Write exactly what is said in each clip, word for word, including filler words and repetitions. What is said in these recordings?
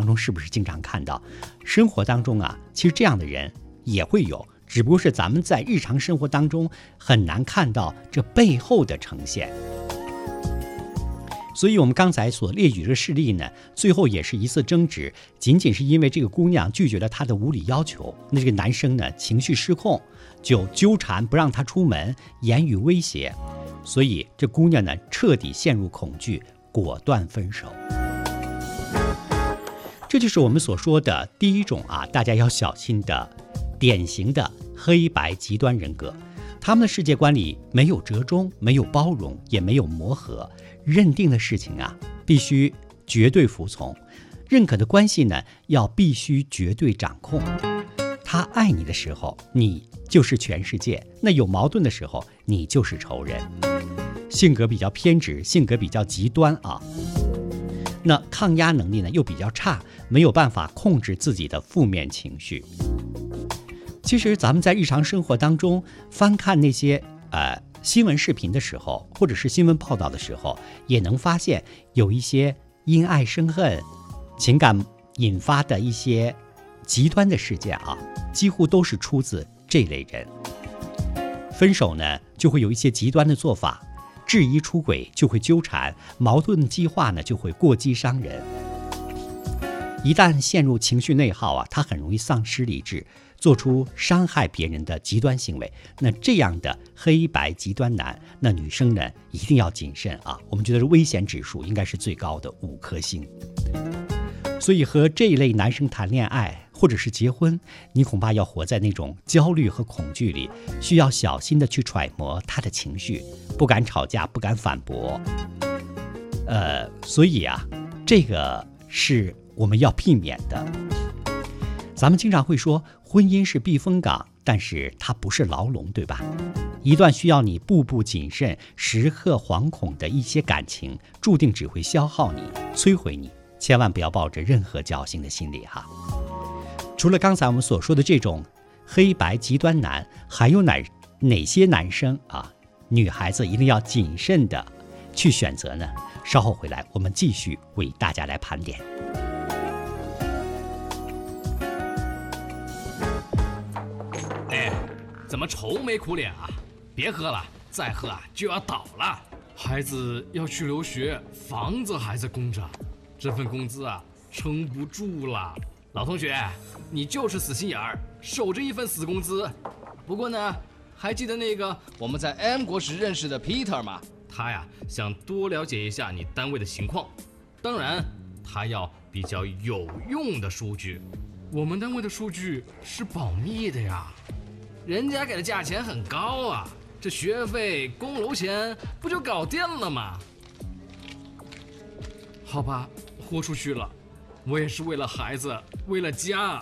当中是不是经常看到？生活当中啊，其实这样的人也会有，只不过是咱们在日常生活当中很难看到这背后的呈现。所以我们刚才所列举的事例呢，最后也是一次争执，仅仅是因为这个姑娘拒绝了他的无理要求，那这个男生呢情绪失控，就纠缠不让她出门，言语威胁，所以这姑娘呢彻底陷入恐惧，果断分手。这就是我们所说的第一种啊，大家要小心的典型的黑白极端人格。他们的世界观里没有折中，没有包容，也没有磨合，认定的事情啊必须绝对服从，认可的关系呢要必须绝对掌控。他爱你的时候，你就是全世界；那有矛盾的时候，你就是仇人。性格比较偏执，性格比较极端啊，那抗压能力呢又比较差，没有办法控制自己的负面情绪。其实咱们在日常生活当中翻看那些呃新闻视频的时候，或者是新闻报道的时候，也能发现有一些因爱生恨、情感引发的一些极端的事件啊，几乎都是出自这类人。分手呢，就会有一些极端的做法，质疑出轨就会纠缠，矛盾激化呢就会过激伤人。一旦陷入情绪内耗啊，他很容易丧失理智，做出伤害别人的极端行为。那这样的黑白极端男，那女生呢一定要谨慎啊！我们觉得危险指数应该是最高的五颗星。所以和这一类男生谈恋爱或者是结婚，你恐怕要活在那种焦虑和恐惧里，需要小心的去揣摩他的情绪，不敢吵架，不敢反驳。呃，所以啊，这个是我们要避免的。咱们经常会说婚姻是避风港，但是它不是牢笼，对吧？一段需要你步步谨慎、时刻惶恐的一些感情，注定只会消耗你、摧毁你，千万不要抱着任何侥幸的心理哈。除了刚才我们所说的这种黑白极端男，还有哪哪些男生啊，女孩子一定要谨慎的去选择呢？稍后回来我们继续为大家来盘点。 哎，怎么愁眉苦脸啊？别喝了，再喝啊就要倒了。孩子要去留学，房子还在供着，这份工资啊撑不住了。老同学，你就是死心眼儿，守着一份死工资。不过呢，还记得那个我们在 M 国时认识的 Peter 吗？他呀想多了解一下你单位的情况，当然他要比较有用的数据。我们单位的数据是保密的呀，人家给的价钱很高啊，这学费、供楼钱不就搞定了吗？好吧，豁出去了，我也是为了孩子，为了家。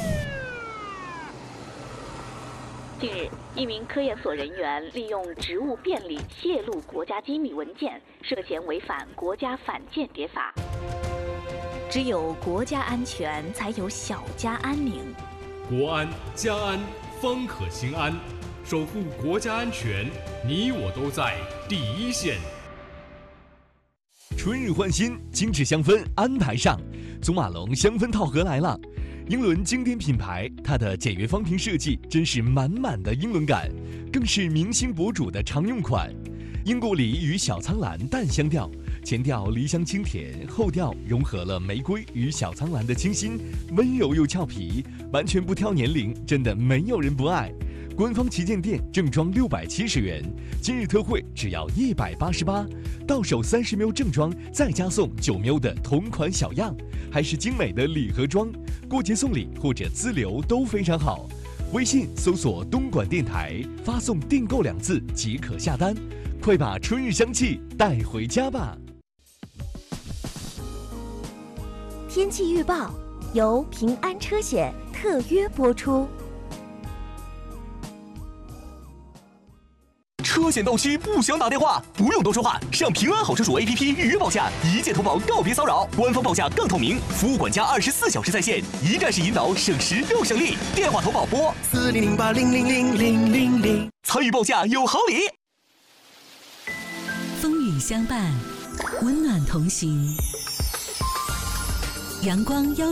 近日，一名科研所人员利用职务便利泄露国家机密文件，涉嫌违反国家反间谍法。只有国家安全，才有小家安宁。 国安家安方可心安，守护国家安全，你我都在第一线。 春日换新，精致香氛安排上，祖马龙香氛套盒来了。英伦经典品牌，它的简约方瓶设计真是满满的英伦感，更是明星博主的常用款。英国梨与小苍兰淡香调，前调梨香清甜，后调融合了玫瑰与小苍兰的清新，温柔又俏皮，完全不挑年龄，真的没有人不爱。官方旗舰店正装六百七十元，今日特惠只要一百八十八，到手三十 ml 正装，再加送九 ml 的同款小样，还是精美的礼盒装，过节送礼或者自留都非常好。微信搜索东莞电台，发送订购两字即可下单，快把春日香气带回家吧。 天气预报由平安车险特约播出。 车险到期不想打电话，不用多说话，上平安好车主 A P P 预约报价，一键投保，告别骚扰，官方报价更透明，服务管家二十四小时在线，一站式引导，省时又省力。电话投保拨四零零八零零零零零零，参与报价有好礼。 风雨相伴，温暖同行，阳光邀